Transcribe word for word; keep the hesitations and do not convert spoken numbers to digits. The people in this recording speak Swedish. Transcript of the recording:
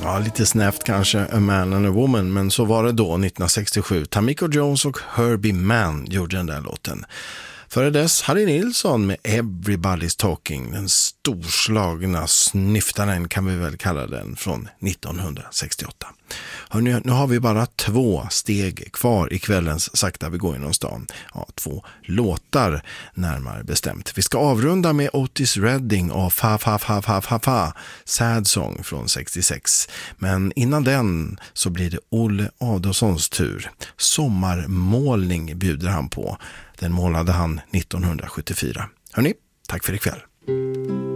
Ja, lite snävt kanske, A Man and a Woman, men så var det då nittonhundrasextiosju. Tamiko Jones och Herbie Mann gjorde den där låten. Före dess Harry Nilsson med Everybody's Talking, den storslagna snyftaren kan vi väl kalla den, från nittonhundrasextioåtta. Hörrni, nu har vi bara två steg kvar i kvällens Sakta vi går genom stan. Ja, två låtar närmare bestämt. Vi ska avrunda med Otis Redding och Fa Fa Fa Fa Fa Fa, Sad Song från sextiosex. Men innan den så blir det Olle Adolfssons tur. Sommarmålning bjuder han på. Den målade han nittonhundrasjuttiofyra. Hörrni, tack för ikväll.